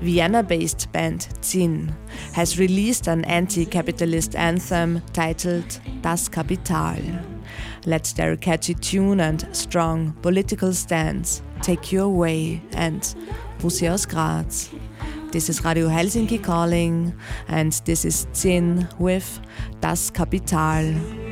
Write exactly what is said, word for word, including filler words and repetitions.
Vienna-based band Zin has released an anti-capitalist anthem titled Das Kapital. Let their catchy tune and strong political stance take you away, and Bussi aus Graz. This is Radio Helsinki calling, and this is Zin with Das Kapital.